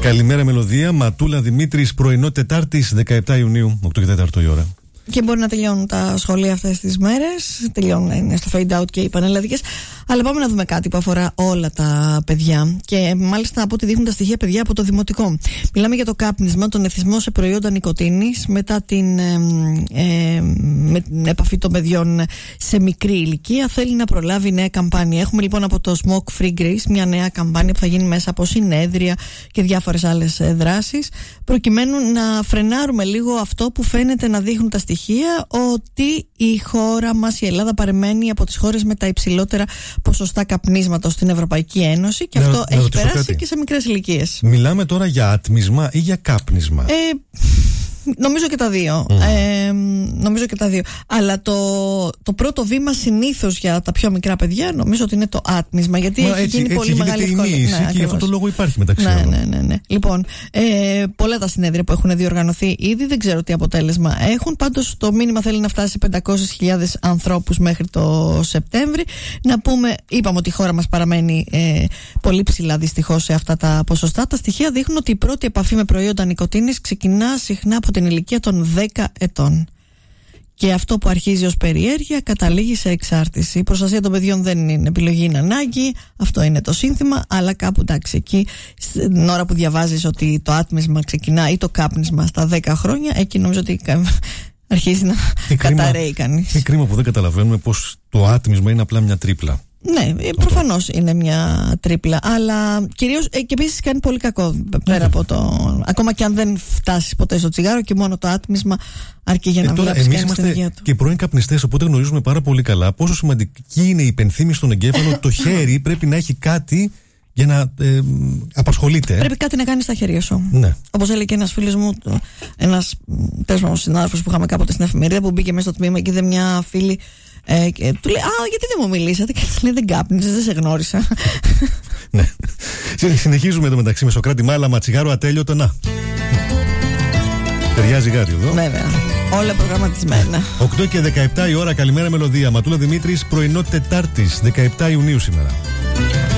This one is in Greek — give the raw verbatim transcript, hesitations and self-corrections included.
Καλημέρα Μελωδία, Ματούλα Δημήτρης, πρωινό Τετάρτης δεκαεπτά Ιουνίου, οκτώ και τέσσερα η ώρα. Και μπορεί να τελειώνουν τα σχολεία αυτές τις μέρες. Τελειώνουν να είναι στο fade out και οι πανελλαδικές. Αλλά πάμε να δούμε κάτι που αφορά όλα τα παιδιά. Και μάλιστα από ό,τι δείχνουν τα στοιχεία, παιδιά, από το δημοτικό. Μιλάμε για το κάπνισμα, τον εθισμό σε προϊόντα νοικοτήνης μετά την ε, ε, με την επαφή των παιδιών σε μικρή ηλικία. Θέλει να προλάβει νέα καμπάνια. Έχουμε λοιπόν από το Smoke Free Greece μια νέα καμπάνια που θα γίνει μέσα από συνέδρια και διάφορες άλλες δράσεις, προκειμένου να φρενάρουμε λίγο αυτό που φαίνεται να δείχνουν τα στοιχεία, ότι η χώρα μας, η Ελλάδα, παρεμένει από τις χώρες με τα υψηλότερα ποσοστά καπνίσματος στην Ευρωπαϊκή Ένωση, και να, αυτό να έχει περάσει κάτι. και σε μικρές ηλικίες. Μιλάμε τώρα για άτμισμα ή για κάπνισμα? Ε, νομίζω και τα δύο. Mm. Ε, νομίζω και τα δύο. Αλλά το, το πρώτο βήμα συνήθως για τα πιο μικρά παιδιά νομίζω ότι είναι το άτμισμα. Γιατί Μα έχει έτσι, γίνει έτσι πολύ μεγάλη ευκολία. Ναι, και γι' αυτό το λόγο υπάρχει μεταξύ ναι, όλων. ναι, ναι, ναι. Λοιπόν, ε, πολλά τα συνέδρια που έχουν διοργανωθεί ήδη, δεν ξέρω τι αποτέλεσμα έχουν. Πάντως το μήνυμα θέλει να φτάσει σε πεντακόσιες χιλιάδες ανθρώπους μέχρι το Σεπτέμβρη. Να πούμε, είπαμε ότι η χώρα μας παραμένει ε, πολύ ψηλά δυστυχώς σε αυτά τα ποσοστά. Τα στοιχεία δείχνουν ότι η πρώτη επαφή με προϊόντα νοικοτήνης ξεκινά συχνά από την ηλικία των δέκα ετών. Και αυτό που αρχίζει ως περιέργεια καταλήγει σε εξάρτηση. Η προστασία των παιδιών δεν είναι επιλογή, είναι ανάγκη. Αυτό είναι το σύνθημα. Αλλά κάπου εντάξει, εκεί, στην ώρα που διαβάζεις ότι το άτμισμα ξεκινά ή το κάπνισμα στα δέκα χρόνια, εκεί νομίζω ότι αρχίζει να καταραίει κανείς. Είναι κρίμα που δεν καταλαβαίνουμε πως το άτμισμα είναι απλά μια τρίπλα. Ναι, προφανώς είναι μια τρίπλα. Αλλά κυρίως ε, και επίσης κάνει πολύ κακό πέρα από το. Ακόμα και αν δεν φτάσει ποτέ στο τσιγάρο και μόνο το άτμισμα αρκεί για να ε, βλάψει κανείς την υγεία του. Και πρώην καπνιστές, οπότε γνωρίζουμε πάρα πολύ καλά πόσο σημαντική είναι η υπενθύμηση στον εγκέφαλο ότι το χέρι πρέπει να έχει κάτι για να ε, απασχολείται. Πρέπει κάτι να κάνει στα χέρια σου. Ναι. Όπως έλεγε και ένας φίλος μου, ένας τέλος συνάδελφος που είχαμε κάποτε στην εφημερίδα, που μπήκε μέσα στο τμήμα και είδε μια φίλη. Ε, και του λέει, α, γιατί δεν μου μιλήσατε? Και της λέει, δεν κάπνισες, δεν σε γνώρισα. Ναι. Συνεχίζουμε εδώ μεταξύ με Σοκράτη Μάλαμα, τσιγάρο ατέλειωτο. Να. Ταιριάζει κάτι εδώ. Βέβαια. Όλα προγραμματισμένα. οκτώ και δεκαεπτά η ώρα, καλημέρα Μελωδία. Ματούλα Δημήτρης, πρωινό Τετάρτης, δεκαεπτά Ιουνίου σήμερα.